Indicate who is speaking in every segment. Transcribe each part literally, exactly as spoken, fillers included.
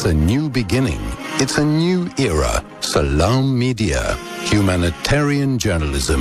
Speaker 1: a new beginning. It's a new era. Salam Media. Humanitarian journalism.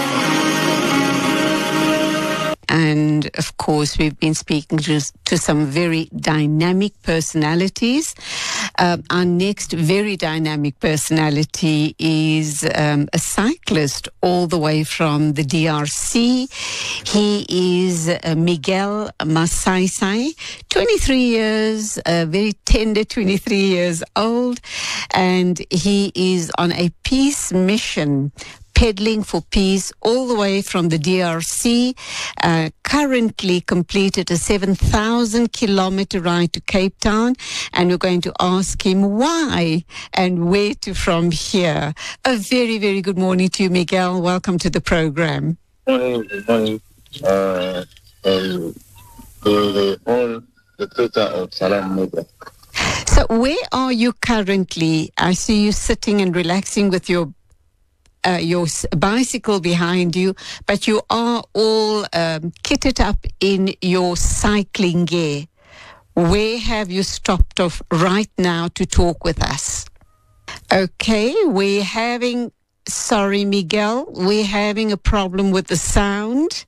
Speaker 2: And, of course, we've been speaking to, to some very dynamic personalities. Uh, our next very dynamic personality is um, a cyclist all the way from the D R C. He is uh, Miguel Masaisai, twenty-three years, uh, very tender twenty-three years old, and he is on a peace mission, pedaling for peace all the way from the D R C, uh, currently completed a seven thousand kilometer ride to Cape Town, and we're going to ask him why and where to from here. A very, very good morning to you, Miguel. Welcome to the program.
Speaker 3: Morning, good morning. Uh, um, the, all the Twitter of Salam Media.
Speaker 2: So where are you currently? I see you sitting and relaxing with your Uh, your bicycle behind you, but you are all um, kitted up in your cycling gear. Where have you stopped off right now to talk with us? Okay, we're having, sorry Miguel, we're having a problem with the sound.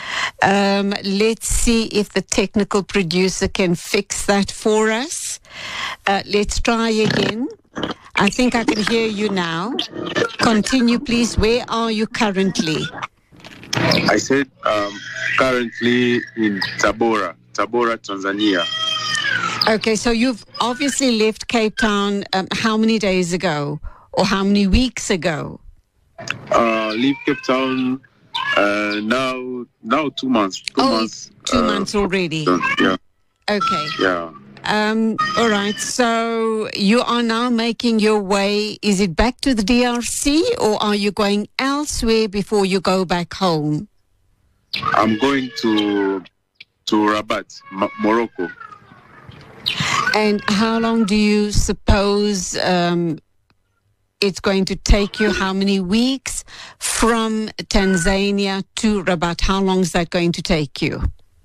Speaker 2: Um, let's see if the technical producer can fix that for us. Uh, let's try again. I think I can hear you now. Continue, please. Where are you currently?
Speaker 3: I said um, currently in Tabora, Tabora, Tanzania.
Speaker 2: Okay, so you've obviously left Cape Town um, how many days ago or how many weeks ago?
Speaker 3: Uh, leave Cape Town uh, now, now two months. Two
Speaker 2: oh,
Speaker 3: months.
Speaker 2: two
Speaker 3: uh,
Speaker 2: months already.
Speaker 3: Yeah.
Speaker 2: Okay.
Speaker 3: Yeah.
Speaker 2: Um, all right, so you are now making your way, is it back to the D R C or are you going elsewhere before you go back home?
Speaker 3: I'm going to to Rabat, M- Morocco.
Speaker 2: And how long do you suppose um, it's going to take you? How many weeks from Tanzania to Rabat? How long is that going to take you?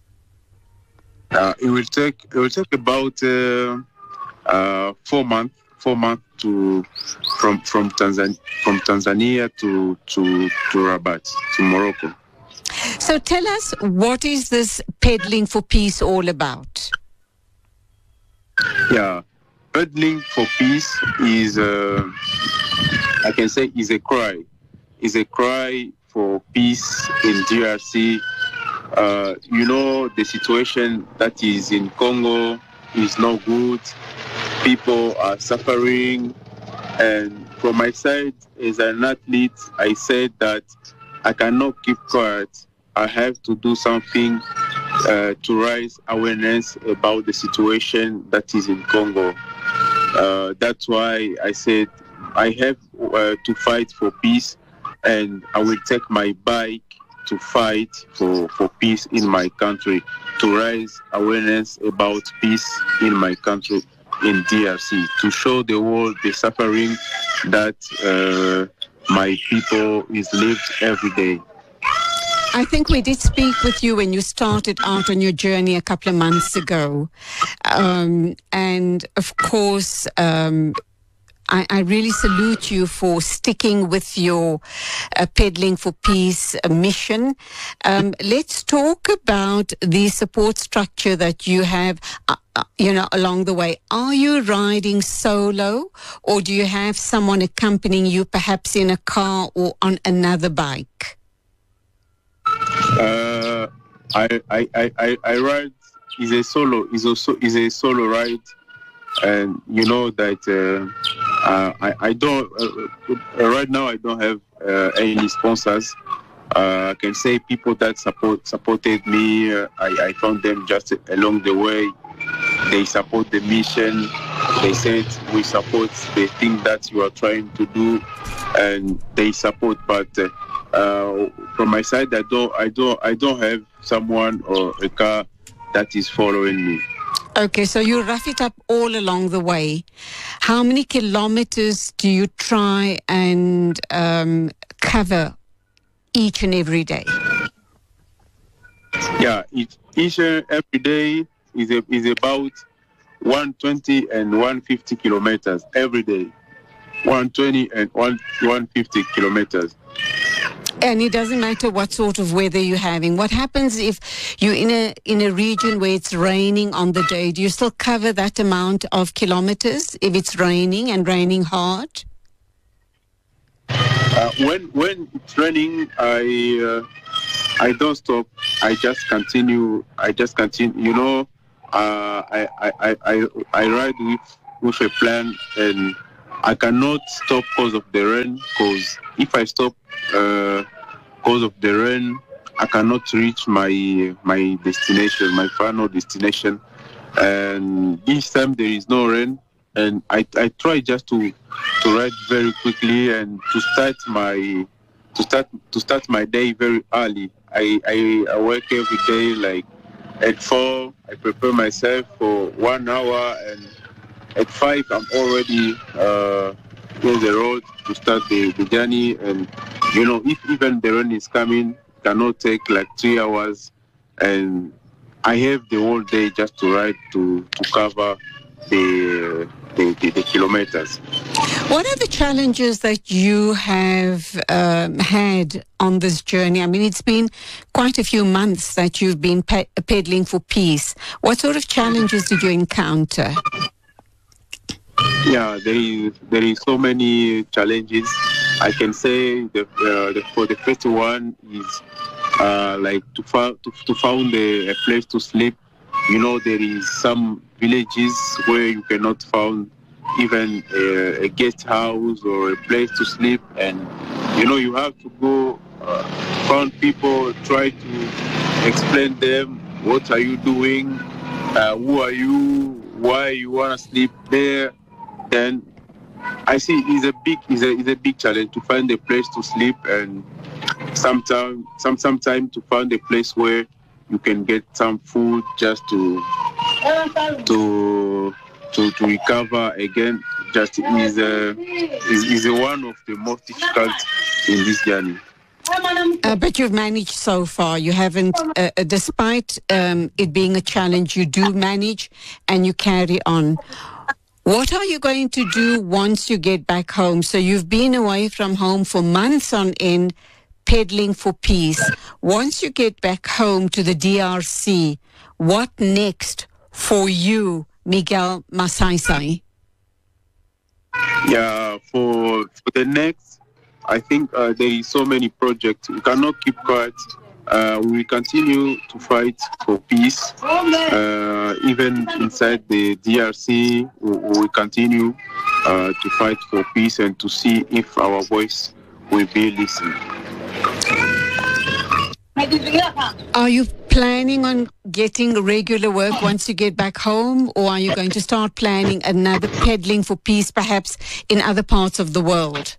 Speaker 3: Uh, it will take it will take about uh, uh, four months four months to from from Tanzania from Tanzania to to to Rabat, to Morocco.
Speaker 2: So tell us, what is this pedaling for peace all about?
Speaker 3: Yeah, pedaling for peace is uh, I can say is a cry, is a cry for peace in D R C. Uh, you know, the situation that is in Congo is not good. People are suffering. And from my side, as an athlete, I said that I cannot keep quiet. I have to do something uh, to raise awareness about the situation that is in Congo. Uh, that's why I said I have uh, to fight for peace, and I will take my bike to fight for, for peace in my country, to raise awareness about peace in my country, in D R C, to show the world the suffering that uh, my people is lived every day.
Speaker 2: I think we did speak with you when you started out on your journey a couple of months ago. Um, and of course, um, I, I really salute you for sticking with your uh, Pedaling for Peace uh, mission. Um, let's talk about the support structure that you have, uh, uh, you know, along the way. Are you riding solo, or do you have someone accompanying you, perhaps in a car or on another bike?
Speaker 3: Uh, I, I, I, I, I ride is a solo, is also is a solo ride, and you know that. Uh, Uh, I, I don't, uh, uh, right now I don't have uh, any sponsors. Uh, I can say people that support supported me, uh, I, I found them just along the way. They support the mission. They said we support the thing that you are trying to do, and they support. But uh, uh, from my side, I don't, I don't, I don't have someone or a car that is following me.
Speaker 2: Okay, so you rough it up all along the way. How many kilometers do you try and um, cover each and every day?
Speaker 3: Yeah, each, each and every day is a, is about one twenty and one fifty kilometers every day. one twenty and one fifty kilometers.
Speaker 2: And it doesn't matter what sort of weather you're having. What happens if you're in a in a region where it's raining on the day? Do you still cover that amount of kilometers if it's raining and raining hard?
Speaker 3: Uh, when when it's raining, I uh, I don't stop. I just continue. I just continue. You know, uh, I, I I I ride with with a plan, and I cannot stop because of the rain. Because if I stop uh, because of the rain, I cannot reach my my destination, my final destination. And this time there is no rain, and I I try just to to ride very quickly and to start my to start to start my day very early. I I, I work every day like at four. I prepare myself for one hour, and at five I'm already uh, on the road to start the, the journey. And you know, if even the rain is coming, it cannot take like three hours, and I have the whole day just to ride to, to cover the, the, the, the kilometers.
Speaker 2: What are the challenges that you have um, had on this journey? I mean, it's been quite a few months that you've been pe- pedaling for peace. What sort of challenges did you encounter?
Speaker 3: Yeah, there is there is so many challenges. I can say the, uh, the for the first one is uh, like to, fa- to to find a, a place to sleep. You know, there is some villages where you cannot find even a, a guest house or a place to sleep, and you know you have to go uh, find people, try to explain them what are you doing, uh, who are you, why you want to sleep there. Then I see it's a big it's a, it's a big challenge to find a place to sleep, and sometimes some sometimes to find a place where you can get some food just to to to, to recover again. Just is a is, is a one of the most difficult in this journey.
Speaker 2: Uh, but you've managed so far. You haven't, uh, despite um, it being a challenge, you do manage and you carry on. What are you going to do once you get back home? So you've been away from home for months on end, pedaling for peace. Once you get back home to the D R C, what next for you, Miguel Masaisai?
Speaker 3: Yeah, for, for the next, I think uh, there is so many projects. We cannot keep quiet. Uh, we will continue to fight for peace. Uh, even inside the D R C, we will continue uh, to fight for peace and to see if our voice will be listened.
Speaker 2: Are you planning on getting regular work once you get back home, or are you going to start planning another pedaling for peace, perhaps in other parts of the world?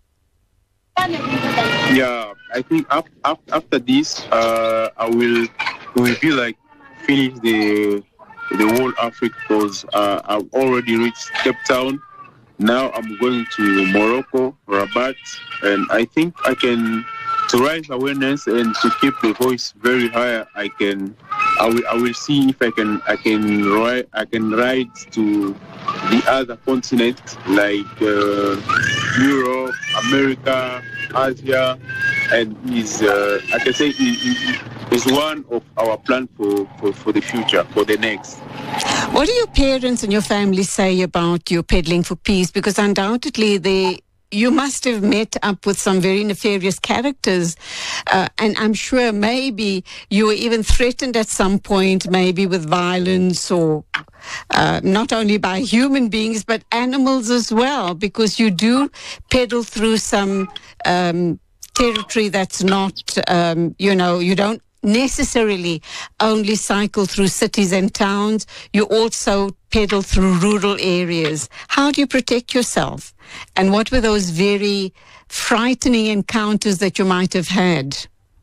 Speaker 3: Yeah, I think up, up, after this, uh, I will will be like finish the the whole Africa, because uh, I've already reached Cape Town. Now I'm going to Morocco, Rabat, and I think I can, to raise awareness and to keep the voice very high. I can, I will, I will see if I can, I can ride, I can ride to the other continent like uh, Europe, America, Asia, and is uh, I can say is one of our plans for, for, for the future, for the next.
Speaker 2: What do your parents and your family say about your pedaling for peace? Because undoubtedly they, you must have met up with some very nefarious characters, uh, and I'm sure maybe you were even threatened at some point, maybe with violence, or uh, not only by human beings but animals as well, because you do pedal through some um, territory that's not, um, you know, you don't necessarily only cycle through cities and towns. You also pedal through rural areas. How do you protect yourself? And what were those very frightening encounters that you might have had?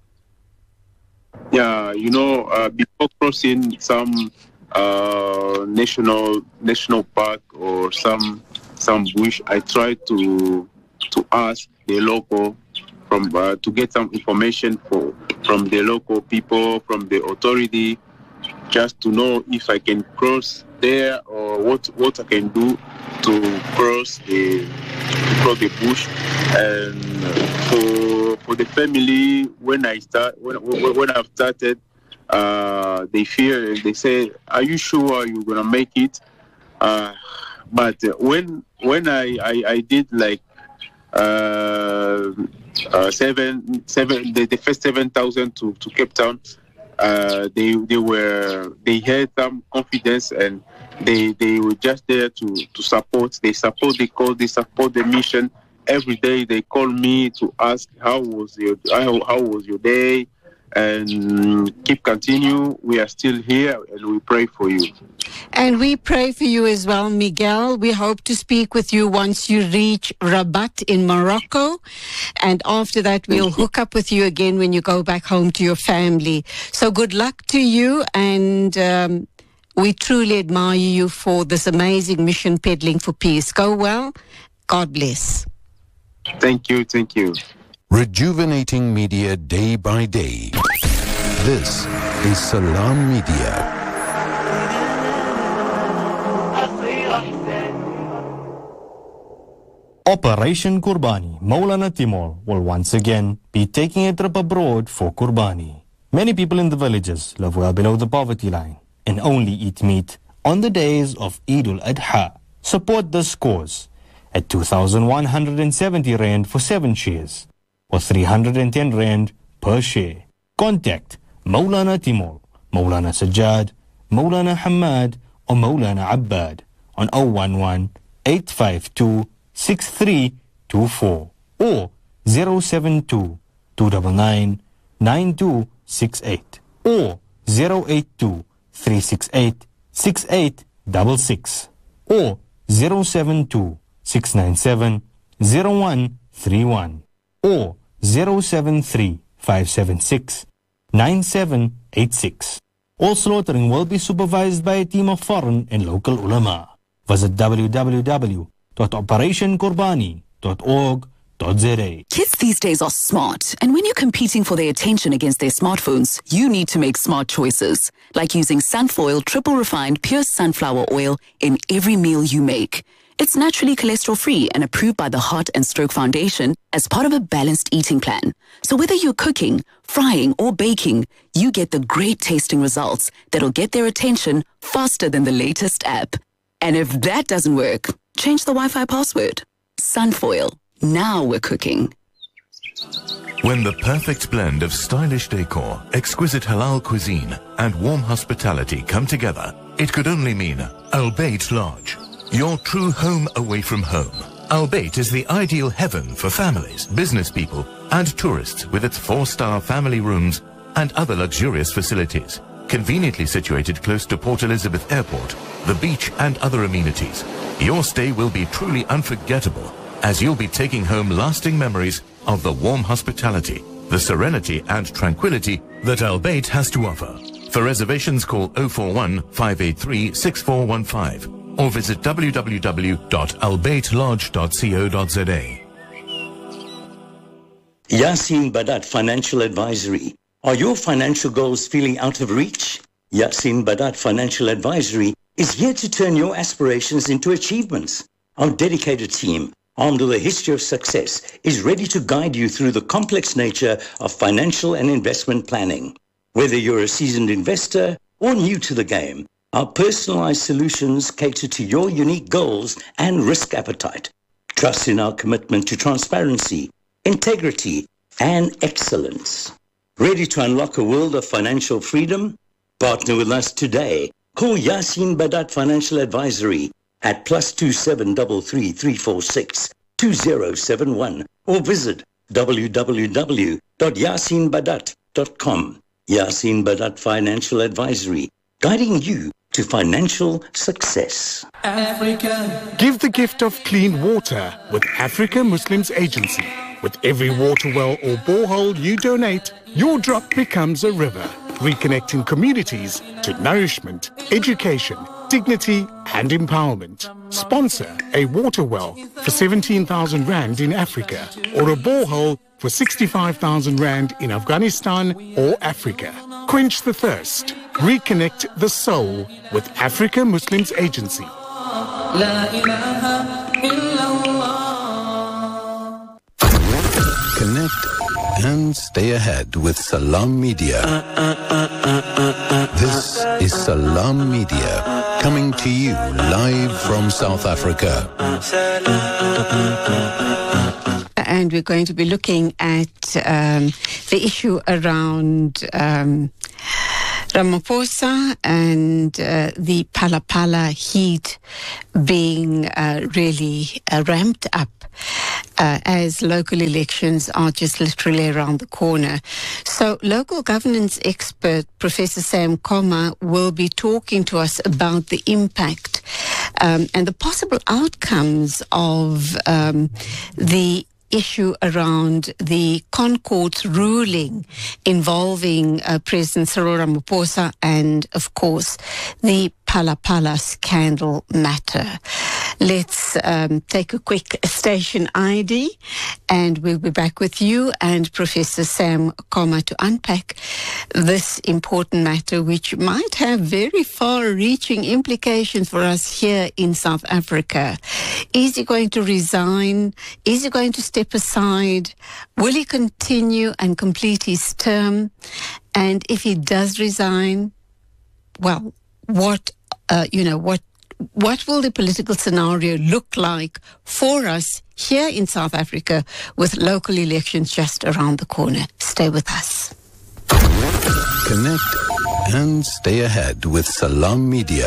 Speaker 3: Yeah, you know, uh, before crossing some uh, national national park or some some bush, I try to to ask the local from uh, to get some information for from the local people, from the authority, just to know if I can cross there or what what I can do to cross the to cross the bush. And for for the family, when I start when when I've started, uh, they fear. They say, "Are you sure you're gonna make it?" Uh, but when when I I, I did like uh, uh, seven seven the, the first seven thousand to, to Cape Town, uh, they they were they had some confidence, and they they were just there to, to support. They support the cause. They support the mission. Every day they call me to ask how was your how, how was your day, and keep continue. We are still here, and we pray for you.
Speaker 2: And we pray for you as well, Miguel. We hope to speak with you once you reach Rabat in Morocco. And after that, we'll hook up with you again when you go back home to your family. So good luck to you. And um, we truly admire you for this amazing mission, Peddling for Peace. Go well. God bless.
Speaker 3: Thank you. Thank you.
Speaker 1: Rejuvenating media day by day. This is Salam Media.
Speaker 4: Operation Kurbani, Maulana Timur will once again be taking a trip abroad for Kurbani. Many people in the villages live well below the poverty line and only eat meat on the days of Eid al-Adha. Support this cause at two thousand one hundred seventy rand for seven shares or three hundred ten rand per share. Contact Maulana Timur, Maulana Sajjad, Maulana Hamad or Maulana Abbad on zero one one, eight five two, six three two four or zero seven two, two nine nine, nine two six eight or zero eight two, three six eight, six eight six six or zero seven two, six nine seven, zero one three one or zero seven three, five seven six, nine seven eight six. All slaughtering will be supervised by a team of foreign and local ulama. Visit w w w dot operation kurbani dot org dot z a.
Speaker 5: Kids these days are smart, and when you're competing for their attention against their smartphones, you need to make smart choices, like using Sunfoil triple refined pure sunflower oil in every meal you make. It's naturally cholesterol-free and approved by the Heart and Stroke Foundation as part of a balanced eating plan. So whether you're cooking, frying, or baking, you get the great tasting results that'll get their attention faster than the latest app. And if that doesn't work, change the Wi-Fi password. Sunfoil. Now we're cooking.
Speaker 6: When the perfect blend of stylish decor, exquisite halal cuisine, and warm hospitality come together, it could only mean Al Bayt Lodge. Your true home away from home. Al Bayt is the ideal heaven for families, business people, and tourists with its four-star family rooms and other luxurious facilities. Conveniently situated close to Port Elizabeth Airport, the beach and other amenities. Your stay will be truly unforgettable as you'll be taking home lasting memories of the warm hospitality, the serenity and tranquility that Al Bayt has to offer. For reservations, call zero four one, five eight three, six four one five. Or visit w w w dot al bayt lodge dot co dot z a.
Speaker 7: Yasin Badat Financial Advisory. Are your financial goals feeling out of reach? Yasin Badat Financial Advisory is here to turn your aspirations into achievements. Our dedicated team, armed with a history of success, is ready to guide you through the complex nature of financial and investment planning. Whether you're a seasoned investor or new to the game, our personalized solutions cater to your unique goals and risk appetite. Trust in our commitment to transparency, integrity, and excellence. Ready to unlock a world of financial freedom? Partner with us today. Call Yasin Badat Financial Advisory at plus two seven three three, three four six, two zero seven one or visit w w w dot yasin badat dot com. Yasin Badat Financial Advisory, guiding you to financial success.
Speaker 8: Africa. Give the gift of clean water with Africa Muslims Agency. With every water well or borehole you donate, your drop becomes a river, reconnecting communities to nourishment, education, dignity and empowerment. Sponsor a water well for seventeen thousand rand in Africa or a borehole for sixty-five thousand rand in Afghanistan or Africa. Quench the thirst. Reconnect the soul with Africa Muslims Agency.
Speaker 1: Connect and stay ahead with Salam Media. This is Salam Media, coming to you live from South Africa.
Speaker 2: And we're going to be looking at um, the issue around um, Ramaphosa and uh, the Phala Phala heat being uh, really uh, ramped up uh, as local elections are just literally around the corner. So local governance expert Professor Sam Khoma will be talking to us about the impact um, and the possible outcomes of um, the issue around the Concourt's ruling involving uh, President Cyril Ramaphosa and, of course, the Phala Phala scandal matter. Let's um, take a quick station I D and we'll be back with you and Professor Sam Khoma to unpack this important matter, which might have very far-reaching implications for us here in South Africa. Is he going to resign? Is he going to step aside? Will he continue and complete his term? And if he does resign, well, what, uh, you know, what What will the political scenario look like for us here in South Africa with local elections just around the corner? Stay with us.
Speaker 1: Connect and stay ahead with Salam Media.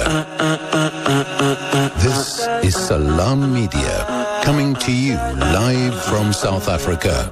Speaker 1: This is Salam Media, coming to you live from South Africa.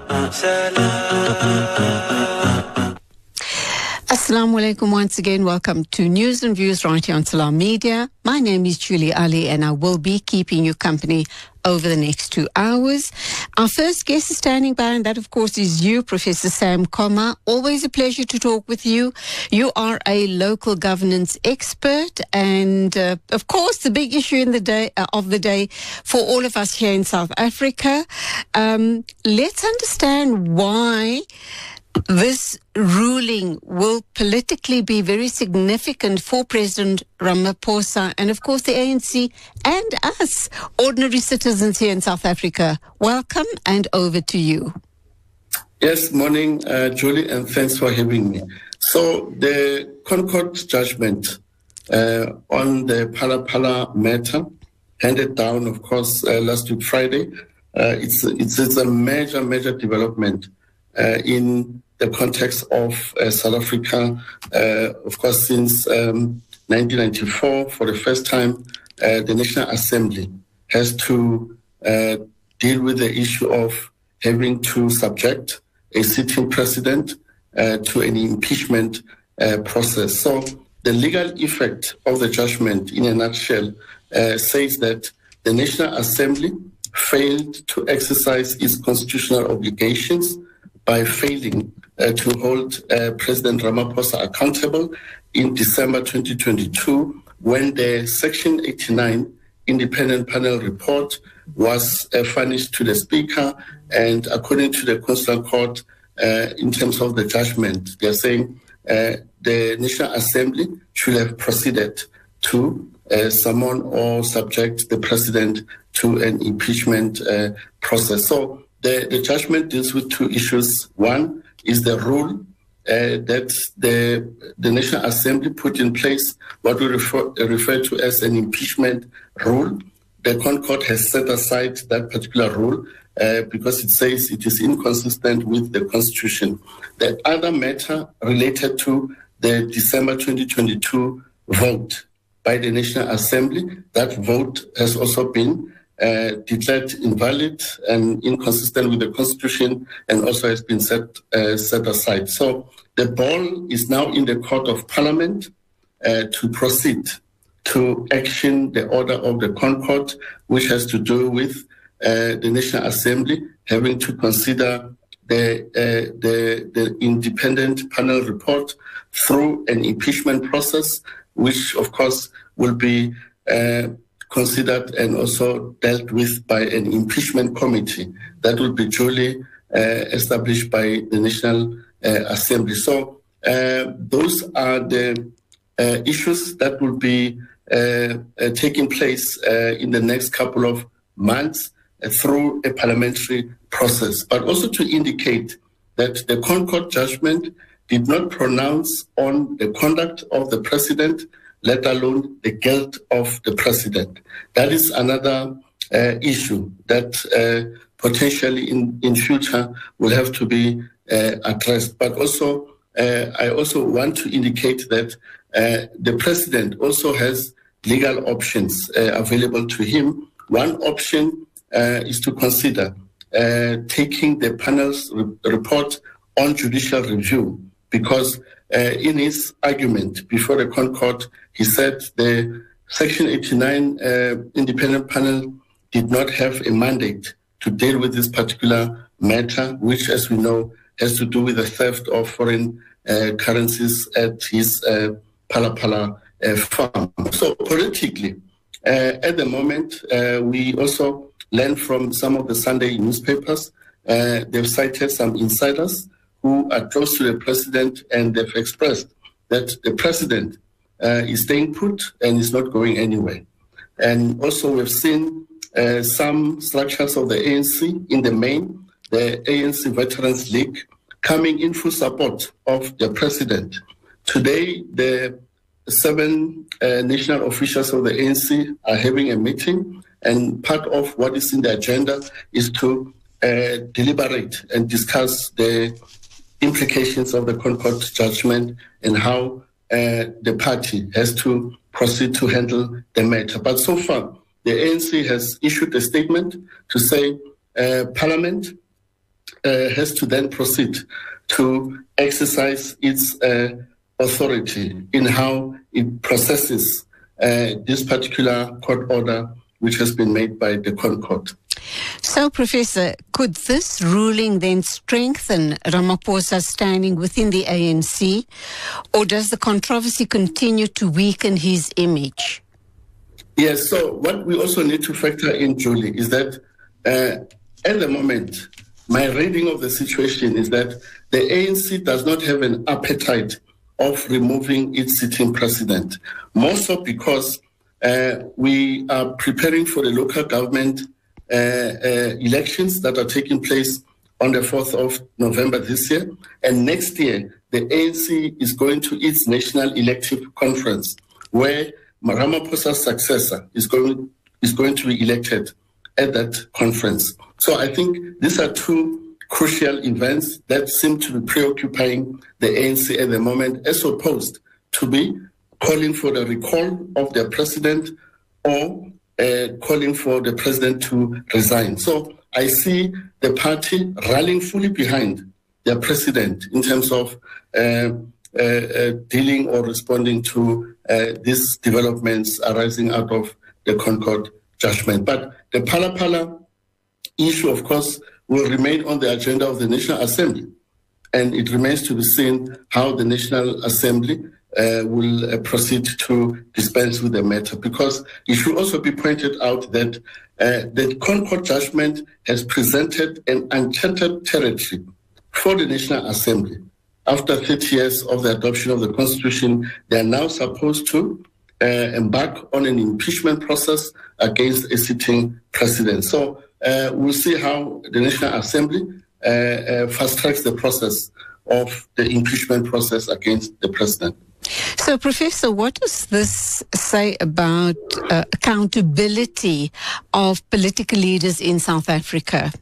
Speaker 2: Assalamu alaikum once again. Welcome to News and Views right here on Salam Media. My name is Julie Ali and I will be keeping you company over the next two hours. Our first guest is standing by, and that, of course, is you, Professor Sam Khoma. Always a pleasure to talk with you. You are a local governance expert, and, uh, of course, the big issue in the day uh, of the day for all of us here in South Africa. Um, let's understand why this ruling will politically be very significant for President Ramaphosa and, of course, the A N C and us, ordinary citizens here in South Africa. Welcome, and over to you.
Speaker 9: Yes, morning, uh, Julie, and thanks for having me. So the Concourt judgment uh, on the Phala Phala matter, handed down, of course, uh, last week Friday, uh, it's, it's, it's a major, major development uh, in the context of uh, South Africa. Uh, of course, since um, nineteen ninety-four, for the first time, uh, the National Assembly has to uh, deal with the issue of having to subject a sitting president uh, to an impeachment uh, process. So the legal effect of the judgment, in a nutshell, uh, says that the National Assembly failed to exercise its constitutional obligations by failing uh, to hold uh, President Ramaphosa accountable in December twenty twenty-two, when the Section eighty-nine independent panel report was uh, furnished to the Speaker. And according to the Constitutional Court, uh, in terms of the judgment, they're saying uh, the National Assembly should have proceeded to uh, summon or subject the President to an impeachment uh, process. So the, the judgment deals with two issues. One is the rule uh, that the, the National Assembly put in place, what we refer, refer to as an impeachment rule. The Concourt has set aside that particular rule uh, because it says it is inconsistent with the Constitution. The other matter related to the December twenty twenty-two vote by the National Assembly, that vote has also been uh, declared invalid and inconsistent with the Constitution, and also has been set, uh, set aside. So the ball is now in the Court of Parliament uh, to proceed to action the order of the Concourt, which has to do with uh, the National Assembly having to consider the, uh, the, the independent panel report through an impeachment process, which, of course, will be uh, considered and also dealt with by an impeachment committee that will be duly uh, established by the National uh, Assembly. So uh, those are the uh, issues that will be uh, uh, taking place uh, in the next couple of months uh, through a parliamentary process, but also to indicate that the Concord judgment did not pronounce on the conduct of the president, let alone the guilt of the president. That is another uh, issue that uh, potentially in, in future will have to be uh, addressed. But also, uh, I also want to indicate that uh, the president also has legal options uh, available to him. One option uh, is to consider uh, taking the panel's re- report on judicial review, because uh, in his argument before the Concord, he said the Section eighty-nine uh, independent panel did not have a mandate to deal with this particular matter, which, as we know, has to do with the theft of foreign uh, currencies at his uh, Phala Phala uh, farm. So politically, uh, at the moment, uh, we also learn from some of the Sunday newspapers. Uh, they've cited some insiders who are close to the president, and they've expressed that the president uh, is staying put and is not going anywhere. And also we've seen uh, some structures of the A N C in the main, the A N C Veterans League, coming in full support of the president. Today, the seven uh, national officials of the A N C are having a meeting, and part of what is in the agenda is to uh, deliberate and discuss the implications of the Concord judgment and how uh, the party has to proceed to handle the matter. But so far, the A N C has issued a statement to say uh, Parliament uh, has to then proceed to exercise its uh, authority in how it processes uh, this particular court order which has been made by the Concord.
Speaker 2: So, Professor, could this ruling then strengthen Ramaphosa's standing within the A N C, or does the controversy continue to weaken his image?
Speaker 9: Yes, so what we also need to factor in, Julie, is that uh, at the moment, my reading of the situation is that the A N C does not have an appetite of removing its sitting president, more so because uh, we are preparing for the local government uh, uh, elections that are taking place on the fourth of November this year. And next year, the A N C is going to its national elective conference, where Ramaphosa's successor is going, is going to be elected at that conference. So I think these are two crucial events that seem to be preoccupying the A N C at the moment, as opposed to be calling for the recall of their president or uh, calling for the president to resign. So I see the party rallying fully behind their president in terms of uh, uh, uh, dealing or responding to uh, these developments arising out of the Concord judgment. But the Phala Phala issue, of course, will remain on the agenda of the National Assembly. And it remains to be seen how the National Assembly uh, will uh, proceed to dispense with the matter. Because it should also be pointed out that uh, the Concord judgment has presented an uncharted territory for the National Assembly. After thirty years of the adoption of the Constitution, they are now supposed to uh, embark on an impeachment process against a sitting president. So uh, we'll see how the National Assembly uh, uh, fast-tracks the process of the impeachment process against the president.
Speaker 2: So, Professor, what does this say about uh, accountability of political leaders in South Africa?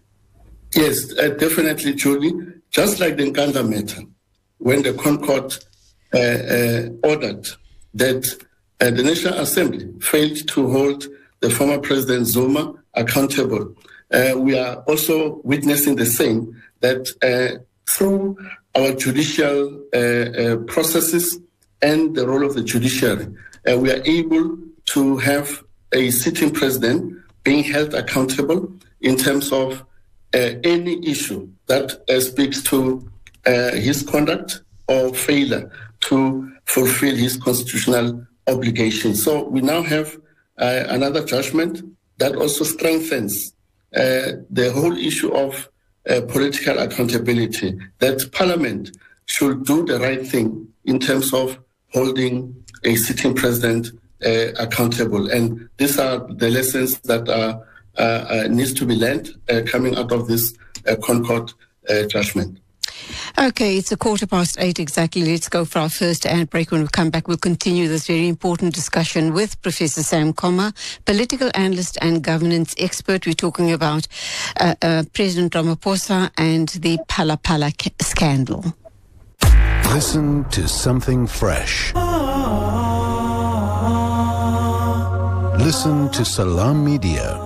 Speaker 9: Yes, uh, definitely, Julie. Just like the Nkandla matter, when the Concord uh, uh, ordered that uh, the National Assembly failed to hold the former President Zuma accountable, uh, we are also witnessing the same, that uh, through our judicial uh, uh, processes and the role of the judiciary, uh, we are able to have a sitting president being held accountable in terms of uh, any issue that uh, speaks to uh, his conduct or failure to fulfill his constitutional obligations. So we now have uh, another judgment that also strengthens uh, the whole issue of uh, political accountability, that Parliament should do the right thing in terms of holding a sitting president uh, accountable. And these are the lessons that are, uh, uh, needs to be learned uh, coming out of this uh, Concord uh, judgment.
Speaker 2: Okay, it's a quarter past eight exactly. Let's go for our first ad break. When we come back, we'll continue this very important discussion with Professor Sam Khoma, political analyst and governance expert. We're talking about uh, uh, President Ramaphosa and the Phala Phala scandal.
Speaker 1: Listen to something fresh. Listen to Salam Media.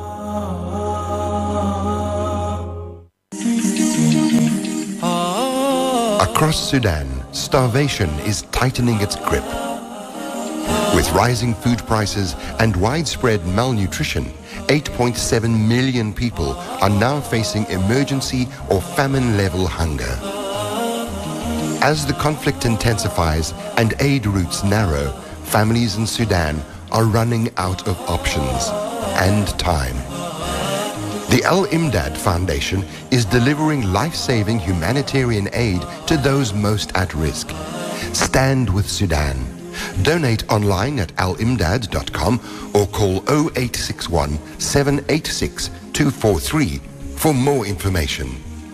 Speaker 10: Across Sudan, starvation is tightening its grip. With rising food prices and widespread malnutrition, eight point seven million people are now facing emergency or famine-level hunger. As the conflict intensifies and aid routes narrow, families in Sudan are running out of options and time. The Al-Imdad Foundation is delivering life-saving humanitarian aid to those most at risk. Stand with Sudan. Donate online at al imdad dot com or call zero eight six one, seven eight six, two four three for more information.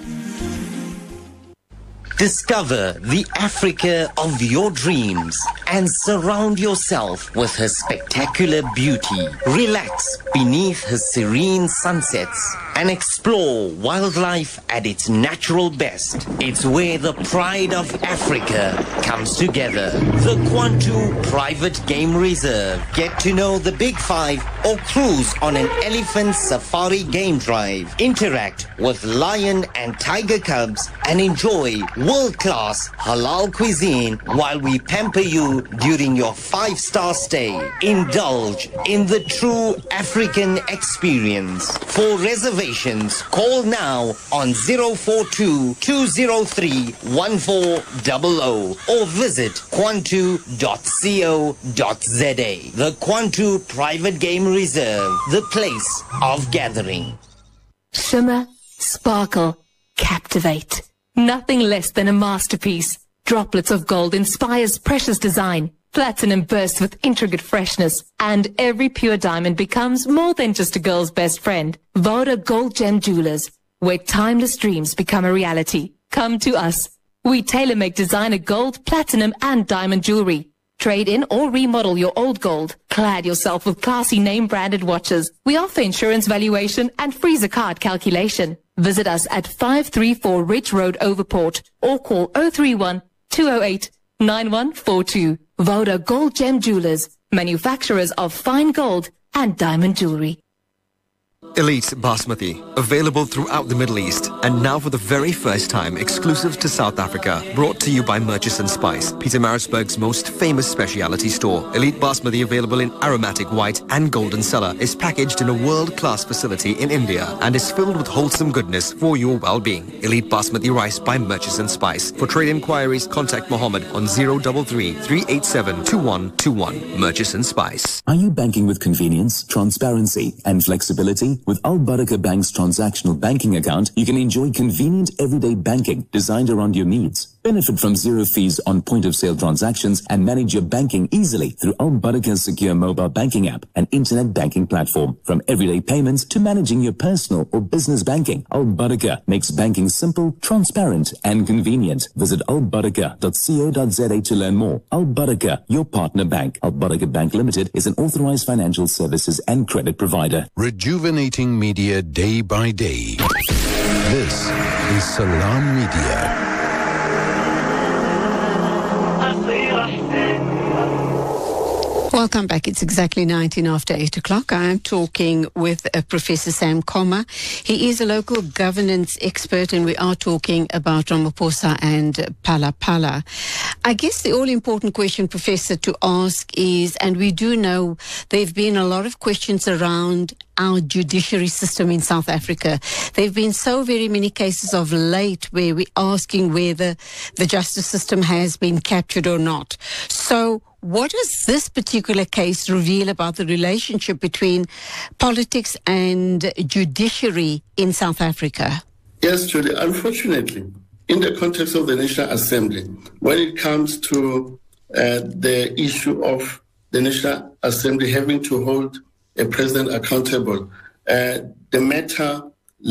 Speaker 11: Discover the Africa of your dreams and surround yourself with her spectacular beauty. Relax beneath her serene sunsets and explore wildlife at its natural best. It's where the pride of Africa comes together. The Kwantu Private Game Reserve. Get to know the Big Five or cruise on an elephant safari game drive. Interact with lion and tiger cubs and enjoy world-class halal cuisine while we pamper you during your five-star stay. Indulge in the true African experience. For reservations, call now on zero four two, two zero three, one four zero zero or visit kwantu dot co dot za. The Kwantu Private Game Reserve, the place of gathering.
Speaker 12: Shimmer, sparkle, captivate. Nothing less than a masterpiece. Droplets of gold inspires precious design. Platinum bursts with intricate freshness. And every pure diamond becomes more than just a girl's best friend. Voda Gold Gem Jewelers, where timeless dreams become a reality. Come to us. We tailor-make designer gold, platinum, and diamond jewelry. Trade in or remodel your old gold. Clad yourself with classy name-branded watches. We offer insurance valuation and freezer card calculation. Visit us at five three four Ridge Road, Overport, or call zero three one, two zero eight, nine one four two. Voda Gold Gem Jewelers, manufacturers of fine gold and diamond jewelry.
Speaker 13: Elite Basmati, available throughout the Middle East, and now for the very first time exclusive to South Africa, brought to you by Murchison Spice, Pietermaritzburg's most famous specialty store. Elite Basmati, available in aromatic white and golden cellar, is packaged in a world-class facility in India and is filled with wholesome goodness for your well-being. Elite Basmati rice by Murchison Spice. For trade inquiries, contact Mohammed on zero three three, three eight seven, two one two one. Murchison Spice.
Speaker 14: Are you banking with convenience, transparency, and flexibility? With Al Barakah Bank's transactional banking account, you can enjoy convenient everyday banking designed around your needs. Benefit from zero fees on point-of-sale transactions and manage your banking easily through Al Barakah's secure mobile banking app and internet banking platform. From everyday payments to managing your personal or business banking, Al Barakah makes banking simple, transparent, and convenient. Visit al barakah dot co dot za to learn more. Al Barakah, your partner bank. Al Barakah Bank Limited is an authorized financial services and credit provider.
Speaker 1: Rejuvenating media day by day. This is Salam Media.
Speaker 2: Welcome back. It's exactly nineteen after eight o'clock. I am talking with uh, Professor Sam Khoma. He is a local governance expert, and we are talking about Ramaphosa and Phala Phala. I guess the all-important question, Professor, to ask is, and we do know there have been a lot of questions around our judiciary system in South Africa. There have been so very many cases of late where we're asking whether the justice system has been captured or not. So what does this particular case reveal about the relationship between politics and judiciary in South Africa?
Speaker 9: Yes, Julie. Unfortunately, in the context of the National Assembly, when it comes to uh, the issue of the National Assembly having to hold a president accountable. Uh, the matter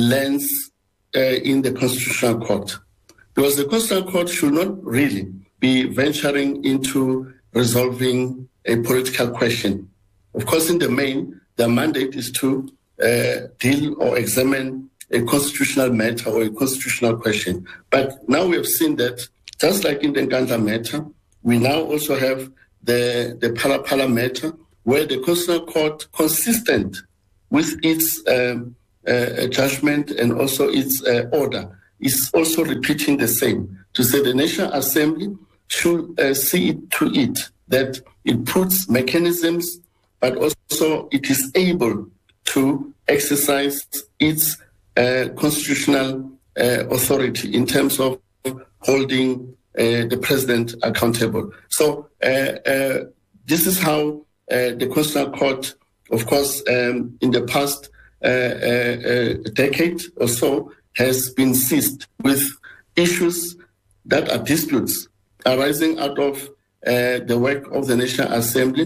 Speaker 9: lands uh, in the Constitutional Court, because the Constitutional Court should not really be venturing into resolving a political question. Of course, in the main, their mandate is to uh, deal or examine a constitutional matter or a constitutional question. But now we have seen that, just like in the Nkandla matter, we now also have the, the Phala Phala matter, where the Constitutional Court, consistent with its um, uh, judgment and also its uh, order, is also repeating the same, to say the National Assembly should uh, see it to it that it puts mechanisms, but also it is able to exercise its uh, constitutional uh, authority in terms of holding uh, the president accountable. So uh, uh, this is how uh, the Constitutional Court, of course, um, in the past uh, uh, uh, decade or so, has been seized with issues that are disputes arising out of uh, the work of the National Assembly.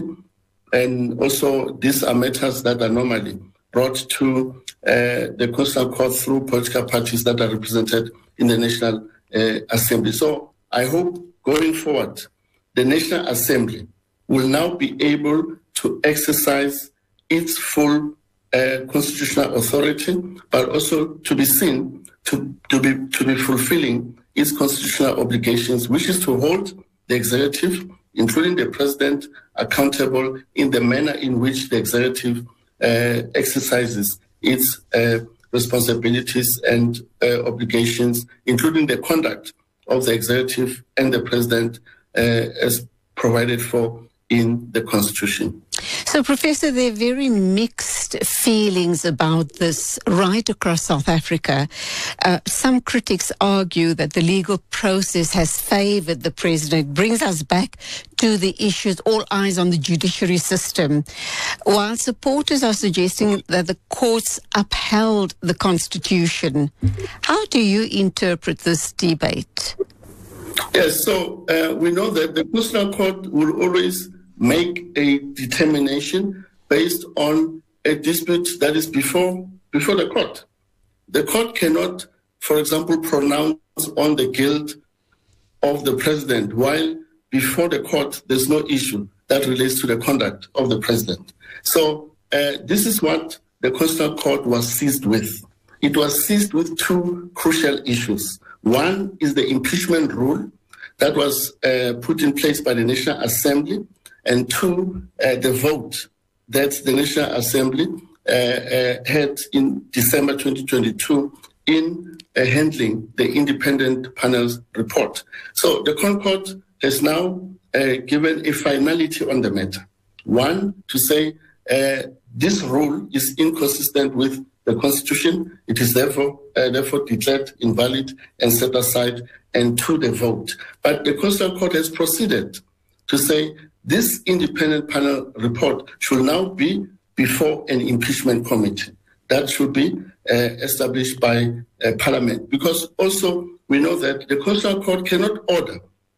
Speaker 9: And also these are matters that are normally brought to uh, the Constitutional Court through political parties that are represented in the National uh, Assembly. So I hope going forward, the National Assembly will now be able to exercise its full uh, constitutional authority, but also to be seen to, to be to be fulfilling its constitutional obligations, which is to hold the executive, including the president, accountable in the manner in which the executive uh, exercises its uh, responsibilities and uh, obligations, including the conduct of the executive and the president uh, as provided for in the Constitution.
Speaker 2: So, Professor, there are very mixed feelings about this right across South Africa. Uh, some critics argue that the legal process has favoured the president. It brings us back to the issues, all eyes on the judiciary system, while supporters are suggesting that the courts upheld the Constitution. How do you interpret this debate?
Speaker 9: Yes, so uh, we know that the Constitutional Court will always make a determination based on a dispute that is before before the court. The court cannot, for example, pronounce on the guilt of the president, while before the court there's no issue that relates to the conduct of the president. So uh, this is what the Constitutional Court was seized with. It was seized with two crucial issues. One is the impeachment rule that was uh, put in place by the National Assembly, and two, uh, the vote that the National Assembly uh, uh, had in December twenty twenty-two in uh, handling the independent panel's report. So the Concord has now uh, given a finality on the matter. One, to say uh, this rule is inconsistent with the Constitution. It is therefore uh, therefore declared invalid and set aside, and to the vote. But the Constitutional Court has proceeded to say this independent panel report should now be before an impeachment committee. That should be uh, established by uh, Parliament. Because also we know that the Constitutional Court cannot order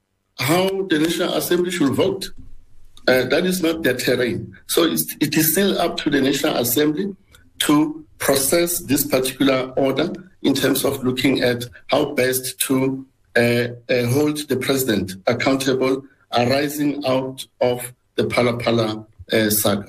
Speaker 9: how the National Assembly should vote. Uh, that is not their terrain. So it's, it is still up to the National Assembly to process this particular order in terms of looking at how best to uh, uh, hold the president accountable arising out of the Phala Phala uh, saga.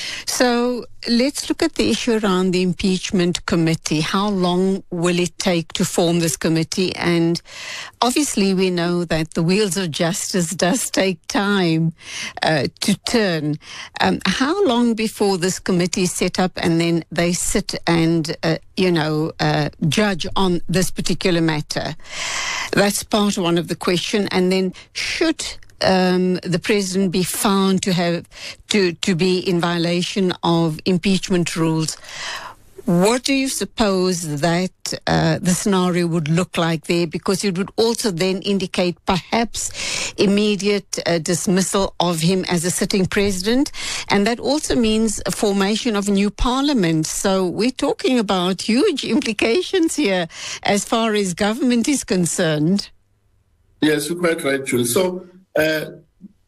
Speaker 2: So let's look at the issue around the impeachment committee. How long will it take to form this committee? And obviously we know that the wheels of justice does take time uh, to turn. Um, how long before this committee is set up and then they sit and, uh, you know, uh, judge on this particular matter? That's part one of the question. And then should Um, the president be found to have to, to be in violation of impeachment rules, what do you suppose that uh, the scenario would look like there? Because it would also then indicate perhaps immediate uh, dismissal of him as a sitting president, and that also means a formation of a new parliament. So we're talking about huge implications here as far as government is concerned.
Speaker 9: Yes, you're quite right, Julie. So Uh,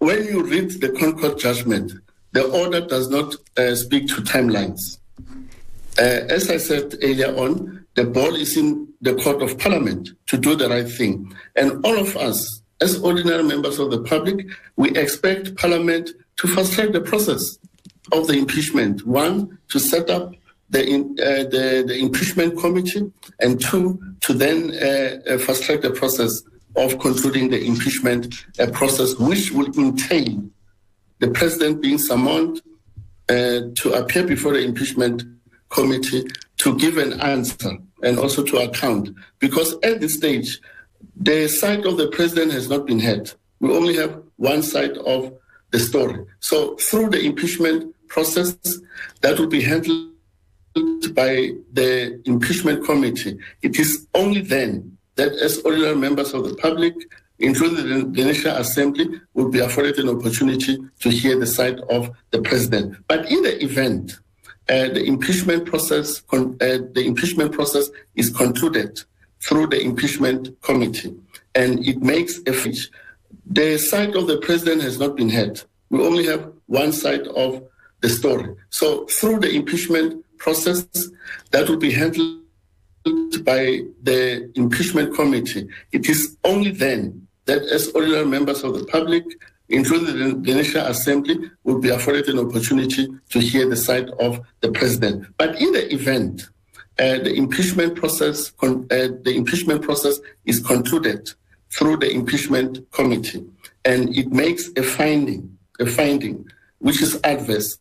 Speaker 9: when you read the Concord judgment, the order does not uh, speak to timelines. Uh, as I said earlier on, the ball is in the court of parliament to do the right thing. And all of us, as ordinary members of the public, we expect parliament to fast-track the process of the impeachment. One, to set up the, in, uh, the, the impeachment committee, and two, to then uh, uh, fast-track the process of concluding the impeachment uh, process, which will entail the president being summoned uh, to appear before the impeachment committee to give an answer and also to account. Because at this stage, the side of the president has not been heard. We only have one side of the story. So through the impeachment process, that will be handled by the impeachment committee. It is only then that as ordinary members of the public, including the National Assembly, will be afforded an opportunity to hear the side of the president. But in the event uh, the impeachment process, con- uh, the impeachment process is concluded through the impeachment committee, and it makes a finish, the side of the president has not been heard. We only have one side of the story. So through the impeachment process, that will be handled by the impeachment committee. It is only then that as ordinary members of the public, including the National Assembly, will be afforded an opportunity to hear the side of the president. But in the event uh, the impeachment process, con- uh, the impeachment process is concluded through the impeachment committee, and it makes a finding, a finding which is adverse